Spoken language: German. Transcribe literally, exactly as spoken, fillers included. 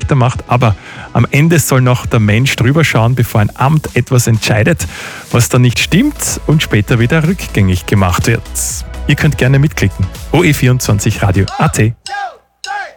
schlechter macht. Aber am Ende soll noch der Mensch drüber schauen, bevor ein Amt etwas entscheidet, was dann nicht stimmt und später wieder rückgängig gemacht wird. Ihr könnt gerne mitklicken. O E vierundzwanzig Radio punkt A T.